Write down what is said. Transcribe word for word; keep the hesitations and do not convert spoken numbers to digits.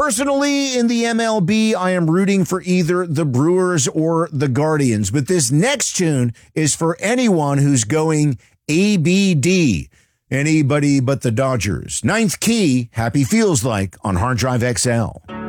Personally, in the M L B, I am rooting for either the Brewers or the Guardians. But this next tune is for anyone who's going A B D. Anybody but the Dodgers. Ninth Key, Happy Feels Like on Hard Drive X L.